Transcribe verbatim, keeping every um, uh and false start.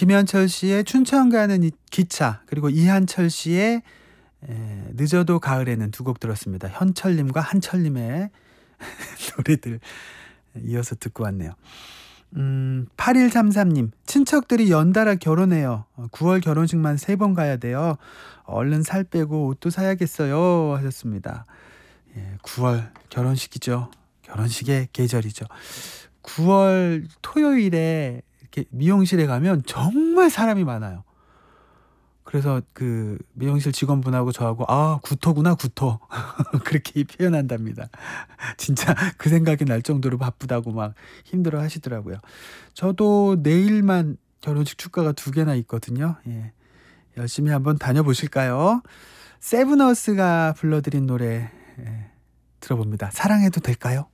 김현철 씨의 춘천 가는 이 기차, 그리고 이한철 씨의 에, 늦어도 가을에는 두 곡 들었습니다. 현철님과 한철님의 노래들 이어서 듣고 왔네요. 음, 팔일삼삼님, 친척들이 연달아 결혼해요. 구월 결혼식만 세 번 가야 돼요. 얼른 살 빼고 옷도 사야겠어요 하셨습니다. 예, 구월 결혼식이죠. 결혼식의 계절이죠. 구월 토요일에 이렇게 미용실에 가면 정말 사람이 많아요. 그래서 그 미용실 직원분하고 저하고 아 구토구나 구토 그렇게 표현한답니다. 진짜 그 생각이 날 정도로 바쁘다고 막 힘들어 하시더라고요. 저도 내일만 결혼식 축가가 두 개나 있거든요. 예, 열심히 한번 다녀보실까요? 세븐어스가 불러드린 노래 예, 들어봅니다. 사랑해도 될까요?